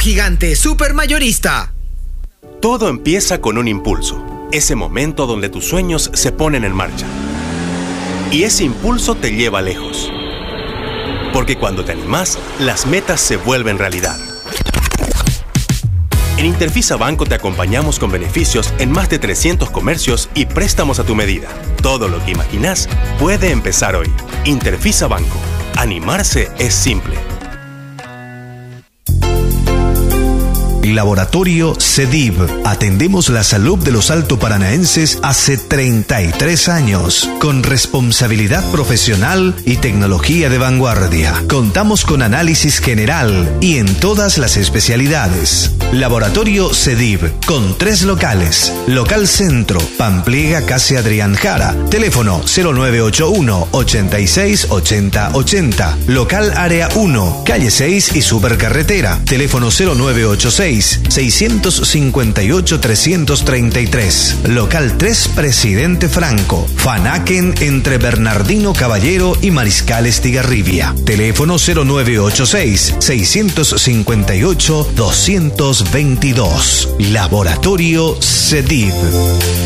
Gigante Supermayorista. Todo empieza con un impulso, ese momento donde tus sueños se ponen en marcha. Y ese impulso te lleva lejos. Porque cuando te animás, las metas se vuelven realidad. En Interfisa Banco te acompañamos con beneficios en más de 300 comercios y préstamos a tu medida. Todo lo que imaginás puede empezar hoy. Interfisa Banco. Animarse es simple. Laboratorio CEDIV. Atendemos la salud de los altoparanaenses hace 33 años, con responsabilidad profesional y tecnología de vanguardia. Contamos con análisis general y en todas las especialidades. Laboratorio CEDIV, con 3 locales. Local Centro, Pampliega, Casi Adrián Jara. Teléfono 0981 86 80 80. Local Área 1, Calle 6 y Supercarretera. Teléfono 0986 658-333. Local 3, Presidente Franco. Fanaken entre Bernardino Caballero y Mariscal Estigarribia. Teléfono 0986-658-222. Laboratorio CEDIV.